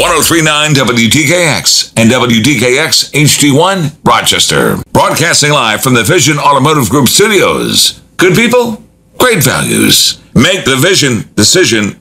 1039 WDKX and WDKX HD1 Rochester. Broadcasting live from the Vision Automotive Group studios. Good people, great values. Make the Vision decision